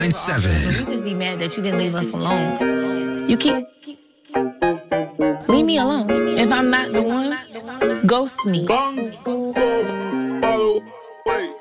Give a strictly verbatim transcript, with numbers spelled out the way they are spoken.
And seven. You just be mad that you didn't leave us alone. You keep... Leave me alone. If I'm not the one, ghost me. Bang, boom, boom, wait.